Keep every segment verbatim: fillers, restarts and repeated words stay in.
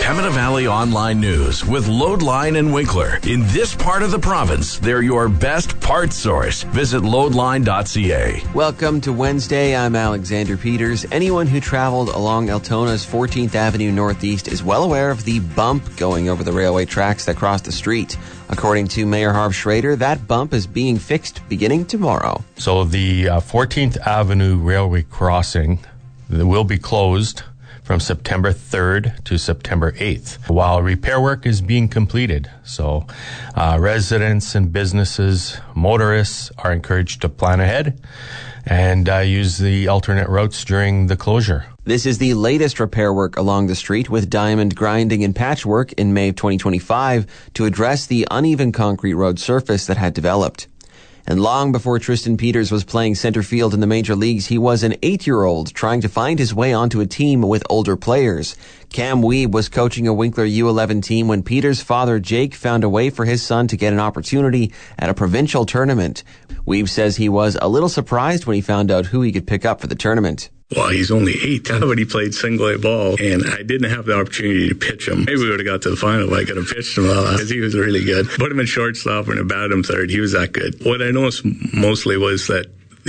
Pembina Valley Online News with Loadline and Winkler. In this part of the province, they're your best parts source. Visit loadline dot c a. Welcome to Wednesday. I'm Alexander Peters. Anyone who traveled along Altona's fourteenth Avenue Northeast is well aware of the bump going over the railway tracks that cross the street. According to Mayor Harv Schrader, that bump is being fixed beginning tomorrow. So the uh, fourteenth Avenue Railway crossing will be closed from September third to September eighth, while repair work is being completed. So uh, residents and businesses, motorists are encouraged to plan ahead and uh, use the alternate routes during the closure. This is the latest repair work along the street, with diamond grinding and patchwork in May of twenty twenty-five to address the uneven concrete road surface that had developed. And long before Tristan Peters was playing center field in the major leagues, he was an eight-year-old trying to find his way onto a team with older players. Cam Weeb was coaching a Winkler U eleven team when Peters' father, Jake, found a way for his son to get an opportunity at a provincial tournament. Weeb says he was a little surprised when he found out who he could pick up for the tournament. Well, he's only eight, but he played single-A ball, and I didn't have the opportunity to pitch him. Maybe we would have got to the final if I could have pitched him, because he was really good. Put him in shortstop and batted him third. He was that good. What I noticed mostly was that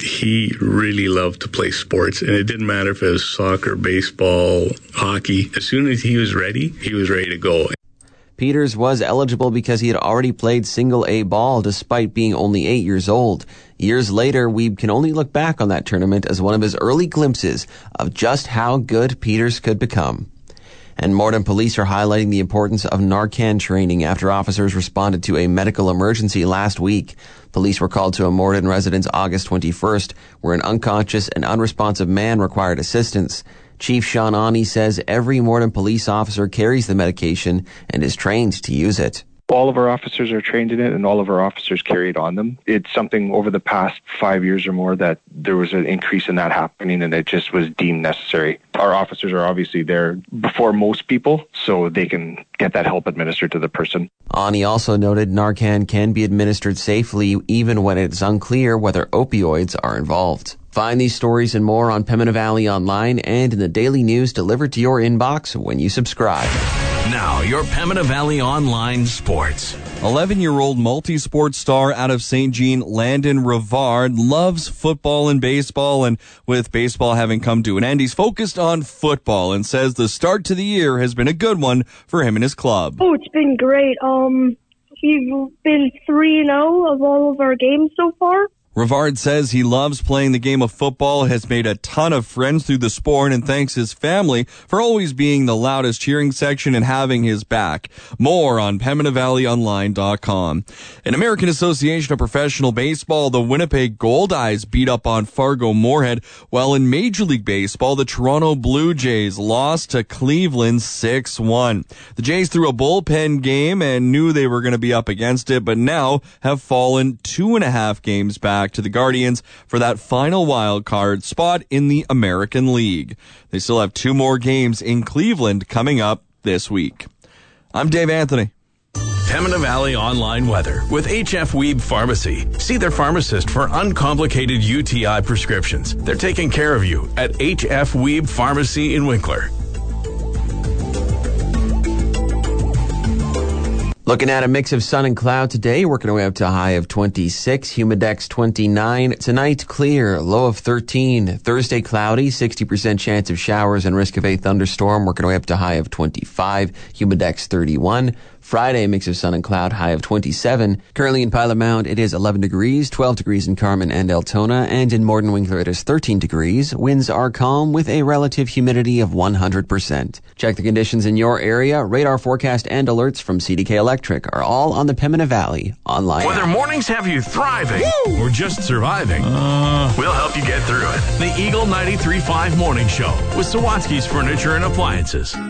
he really loved to play sports, and it didn't matter if it was soccer, baseball, hockey. As soon as he was ready, he was ready to go. Peters was eligible because he had already played single-A ball despite being only eight years old. Years later, Weeb can only look back on that tournament as one of his early glimpses of just how good Peters could become. And Morden police are highlighting the importance of Narcan training after officers responded to a medical emergency last week. Police were called to a Morden residence August twenty-first, where an unconscious and unresponsive man required assistance. Chief Sean Ani says every Morden police officer carries the medication and is trained to use it. All of our officers are trained in it, and all of our officers carry it on them. It's something over the past five years or more that there was an increase in that happening, and it just was deemed necessary. Our officers are obviously there before most people, so they can get that help administered to the person. Ani also noted Narcan can be administered safely even when it's unclear whether opioids are involved. Find these stories and more on Pembina Valley Online and in the daily news delivered to your inbox when you subscribe. Now, your Pembina Valley Online Sports. eleven-year-old multi-sport star out of Saint Jean, Landon Rivard, loves football and baseball, and with baseball having come to an end, he's focused on football and says the start to the year has been a good one for him and his club. Oh, it's been great. Um, we've been three and oh of all of our games so far. Rivard says he loves playing the game of football, has made a ton of friends through the sport, and thanks his family for always being the loudest cheering section and having his back. More on Pembina Valley Online dot com. In American Association of Professional Baseball, the Winnipeg Goldeyes beat up on Fargo Moorhead, while in Major League Baseball, the Toronto Blue Jays lost to Cleveland six one. The Jays threw a bullpen game and knew they were going to be up against it, but now have fallen two and a half games back to the Guardians for that final wild card spot in the American League. They still have two more games in Cleveland coming up this week. I'm Dave Anthony. Pembina Valley Online Weather with H F Weeb Pharmacy. See their pharmacist for uncomplicated U T I prescriptions. They're taking care of you at H F Weeb Pharmacy in Winkler. Looking at a mix of sun and cloud today, working our way up to a high of twenty-six, humidex twenty-nine. Tonight, clear, low of thirteen. Thursday, cloudy, sixty percent chance of showers and risk of a thunderstorm, working our way up to a high of twenty-five, humidex thirty-one. Friday, mix of sun and cloud, high of twenty-seven. Currently in Pilot Mound, it is eleven degrees, twelve degrees in Carmen and Altona, and in Morden Winkler, it is thirteen degrees. Winds are calm with a relative humidity of one hundred percent. Check the conditions in your area. Radar forecast and alerts from C D K Electric are all on the Pembina Valley online. Whether mornings have you thriving Woo! Or just surviving, uh, we'll help you get through it. The Eagle ninety-three point five Morning Show with Sawatsky's Furniture and Appliances.